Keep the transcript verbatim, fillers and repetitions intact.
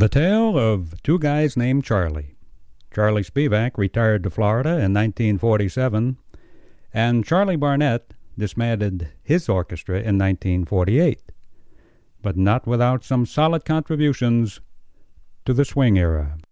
The Tale of Two Guys Named Charlie. Charlie Spivak retired to Florida in nineteen forty-seven, and Charlie Barnett disbanded his orchestra in nineteen forty-eight, but not without some solid contributions to the swing era.